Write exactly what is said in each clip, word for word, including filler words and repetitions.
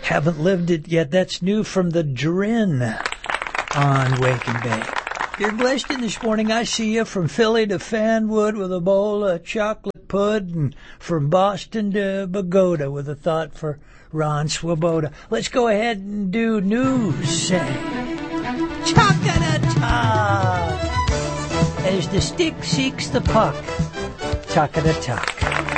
Haven't lived it yet. That's new from the Drin on Wake and Bake. You're blessed in this morning. I see you from Philly to Fanwood with a bowl of chocolate pud, and from Boston to Bogota with a thought for Ron Swoboda. Let's go ahead and do news. Say, Talk-a-da-talk. As the stick seeks the puck, talk-a-da-talk.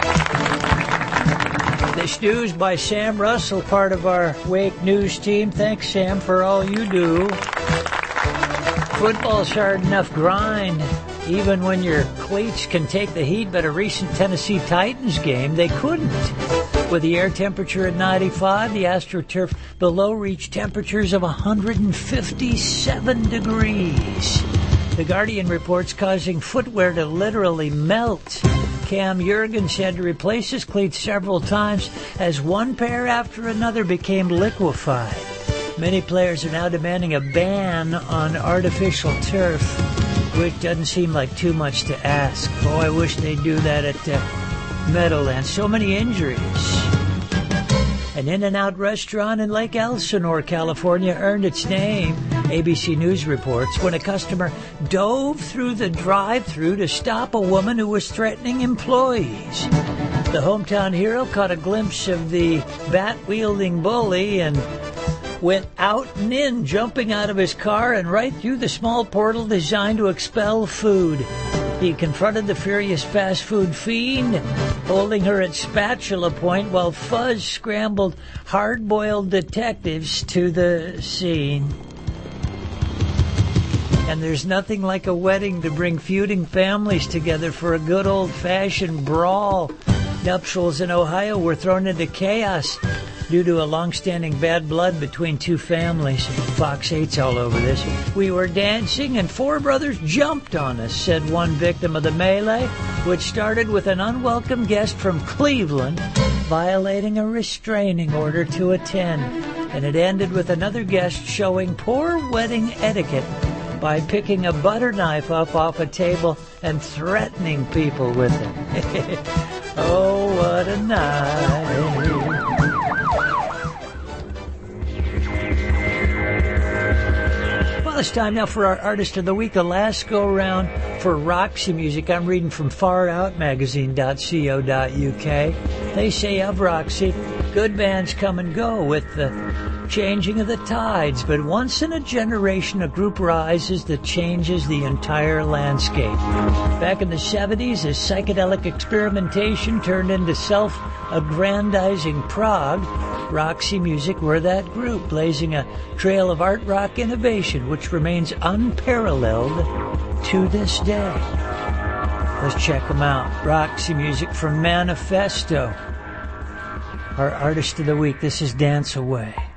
This news by Sam Russell, part of our Wake News team. Thanks, Sam, for all you do. Football's hard enough grind. Even when your cleats can take the heat, but a recent Tennessee Titans game, they couldn't. With the air temperature at ninety-five, the AstroTurf below reached temperatures of one hundred fifty-seven degrees. The Guardian reports causing footwear to literally melt. Cam Jurgens had to replace his cleats several times as one pair after another became liquefied. Many players are now demanding a ban on artificial turf, which doesn't seem like too much to ask. Oh, I wish they'd do that at uh, Meadowlands. So many injuries. An In-N-Out restaurant in Lake Elsinore, California, earned its name, A B C News reports, when a customer dove through the drive-thru to stop a woman who was threatening employees. The hometown hero caught a glimpse of the bat-wielding bully and went out and in, jumping out of his car and right through the small portal designed to expel food. He confronted the furious fast food fiend, holding her at spatula point while Fuzz scrambled hard-boiled detectives to the scene. And there's nothing like a wedding to bring feuding families together for a good old-fashioned brawl. Nuptials in Ohio were thrown into chaos due to a long-standing bad blood between two families. Fox eight's all over this. We were dancing and four brothers jumped on us, said one victim of the melee, which started with an unwelcome guest from Cleveland violating a restraining order to attend. And it ended with another guest showing poor wedding etiquette by picking a butter knife up off a table and threatening people with it. Oh, what a night. Well, it's time now for our Artist of the Week, the last go-round for Roxy Music. I'm reading from far out magazine dot co dot u k. They say of Roxy, good bands come and go with the changing of the tides, but once in a generation a group rises that changes the entire landscape. Back in the seventies, as psychedelic experimentation turned into self-aggrandizing prog, Roxy Music were that group, blazing a trail of art rock innovation which remains unparalleled to this day. Let's check them out. Roxy Music from Manifesto. Our Artist of the Week, this is Dance Away.